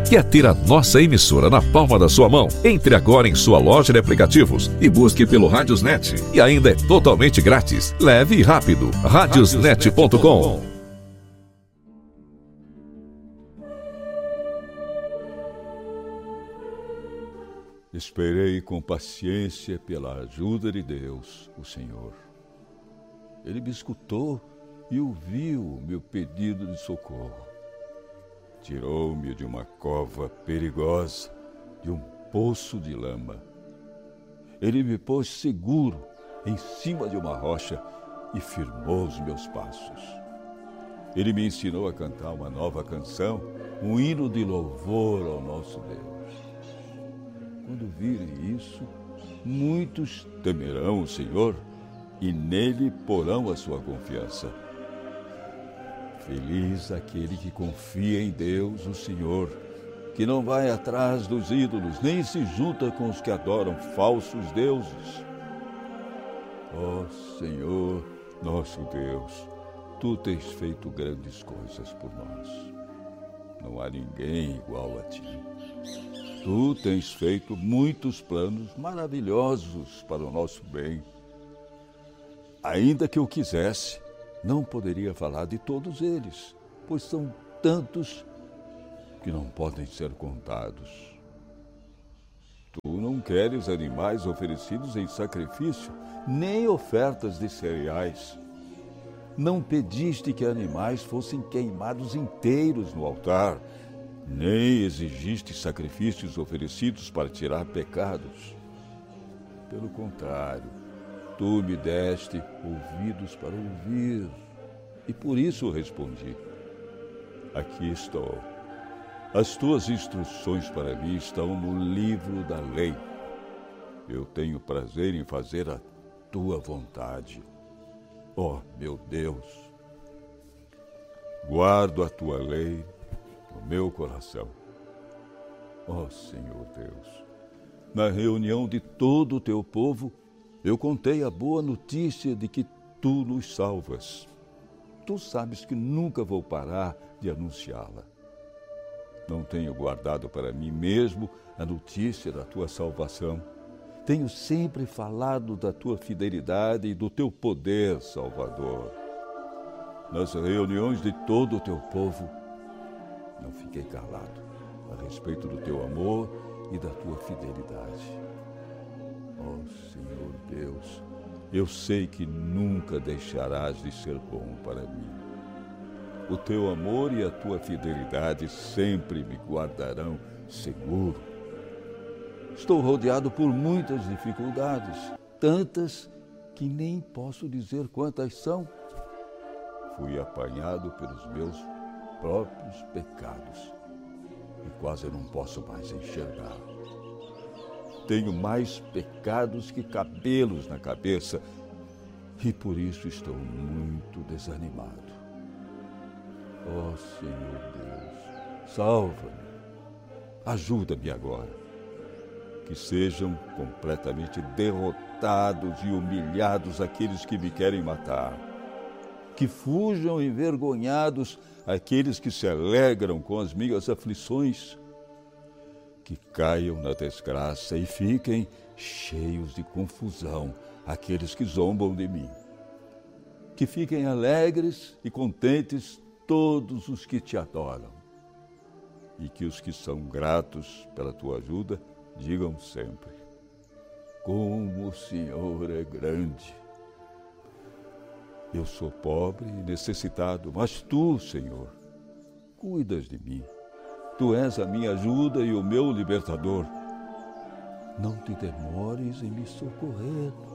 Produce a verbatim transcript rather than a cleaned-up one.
Quer ter a nossa emissora na palma da sua mão? Entre agora em sua loja de aplicativos e busque pelo Radiosnet. E ainda é totalmente grátis. Leve e rápido. radiosnet ponto com. Esperei com paciência pela ajuda de Deus, o Senhor. Ele me escutou e ouviu o meu pedido de socorro. Tirou-me de uma cova perigosa, de um poço de lama. Ele me pôs seguro em cima de uma rocha e firmou os meus passos. Ele me ensinou a cantar uma nova canção, um hino de louvor ao nosso Deus. Quando virem isso, muitos temerão o Senhor e nele porão a sua confiança. Feliz aquele que confia em Deus, o Senhor, que não vai atrás dos ídolos, nem se junta com os que adoram falsos deuses. Ó Senhor, nosso Deus, Tu tens feito grandes coisas por nós. Não há ninguém igual a Ti. Tu tens feito muitos planos maravilhosos para o nosso bem. Ainda que eu quisesse, não poderia falar de todos eles, pois são tantos que não podem ser contados. Tu não queres animais oferecidos em sacrifício, nem ofertas de cereais. Não pediste que animais fossem queimados inteiros no altar, nem exigiste sacrifícios oferecidos para tirar pecados. Pelo contrário, Tu me deste ouvidos para ouvir, e por isso respondi. Aqui estou. As tuas instruções para mim estão no livro da lei. Eu tenho prazer em fazer a tua vontade. Ó, meu Deus, guardo a tua lei no meu coração. Ó, Senhor Deus, na reunião de todo o teu povo, eu contei a boa notícia de que Tu nos salvas. Tu sabes que nunca vou parar de anunciá-la. Não tenho guardado para mim mesmo a notícia da Tua salvação. Tenho sempre falado da Tua fidelidade e do Teu poder, Salvador. Nas reuniões de todo o Teu povo, não fiquei calado a respeito do Teu amor e da Tua fidelidade. Ó Senhor Deus, eu sei que nunca deixarás de ser bom para mim. O teu amor e a tua fidelidade sempre me guardarão seguro. Estou rodeado por muitas dificuldades, tantas que nem posso dizer quantas são. Fui apanhado pelos meus próprios pecados e quase não posso mais enxergar. Tenho mais pecados que cabelos na cabeça e por isso estou muito desanimado. Ó oh, Senhor Deus, salva-me, ajuda-me agora. Que sejam completamente derrotados e humilhados aqueles que me querem matar. Que fujam envergonhados aqueles que se alegram com as minhas aflições. Que caiam na desgraça e fiquem cheios de confusão aqueles que zombam de mim. Que fiquem alegres e contentes todos os que te adoram. E que os que são gratos pela tua ajuda digam sempre: como o Senhor é grande. Eu sou pobre e necessitado, mas tu, Senhor, cuidas de mim. Tu és a minha ajuda e o meu libertador. Não te demores em me socorrer.